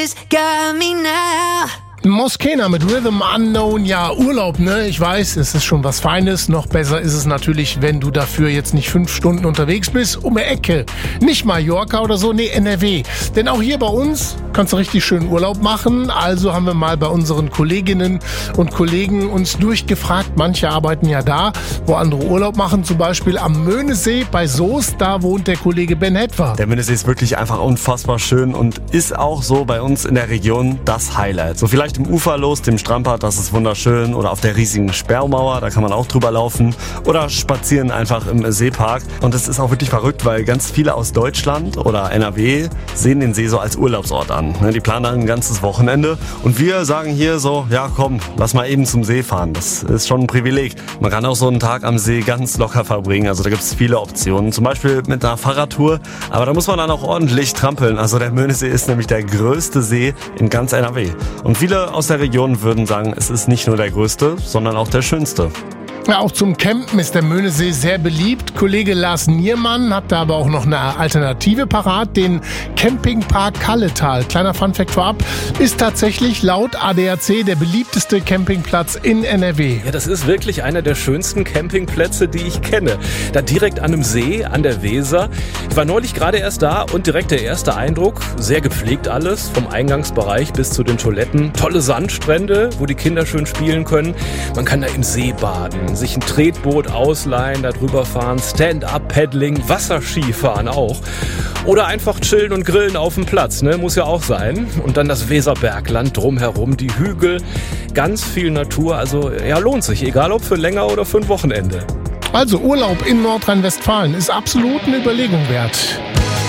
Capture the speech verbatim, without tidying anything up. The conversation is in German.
Got me now. Moskena mit Rhythm Unknown, ja, Urlaub, ne? Ich weiß, es ist schon was Feines. Noch besser ist es natürlich, wenn du dafür jetzt nicht fünf Stunden unterwegs bist, um die Ecke. Nicht Mallorca oder so, nee, N R W. Denn auch hier bei uns kannst du richtig schön Urlaub machen. Also haben wir mal bei unseren Kolleginnen und Kollegen uns durchgefragt. Manche arbeiten ja da, wo andere Urlaub machen. Zum Beispiel am Möhnesee bei Soest, da wohnt der Kollege Ben Hetwer. Der Möhnesee ist wirklich einfach unfassbar schön und ist auch so bei uns in der Region das Highlight. So vielleicht im Uferlos, dem Strandbad, das ist wunderschön. Oder auf der riesigen Sperrmauer, da kann man auch drüber laufen. Oder spazieren einfach im Seepark. Und es ist auch wirklich verrückt, weil ganz viele aus Deutschland oder N R W sehen den See so als Urlaubsort an. Die planen dann ein ganzes Wochenende. Und wir sagen hier so, ja komm, lass mal eben zum See fahren. Das ist schon ein Privileg. Man kann auch so einen Tag am See ganz locker verbringen. Also da gibt es viele Optionen. Zum Beispiel mit einer Fahrradtour. Aber da muss man dann auch ordentlich trampeln. Also der Möhnesee ist nämlich der größte See in ganz N R W. Und viele aus der Region würden sagen, es ist nicht nur der größte, sondern auch der schönste. Ja, auch zum Campen ist der Möhnesee sehr beliebt. Kollege Lars Niermann hat da aber auch noch eine Alternative parat, den Campingpark Kalletal. Kleiner Funfact vorab, ist tatsächlich laut A D A C der beliebteste Campingplatz in N R W. Ja, das ist wirklich einer der schönsten Campingplätze, die ich kenne. Da direkt an einem See, an der Weser. Ich war neulich gerade erst da und direkt der erste Eindruck, sehr gepflegt alles, vom Eingangsbereich bis zu den Toiletten. Tolle Sandstrände, wo die Kinder schön spielen können. Man kann da im See baden, sich ein Tretboot ausleihen, da drüber fahren, Stand-up-Paddling, Wasserskifahren auch. Oder einfach chillen und grillen auf dem Platz, ne? Muss ja auch sein. Und dann das Weserbergland drumherum, die Hügel, ganz viel Natur. Also ja, lohnt sich, egal ob für länger oder für ein Wochenende. Also Urlaub in Nordrhein-Westfalen ist absolut eine Überlegung wert.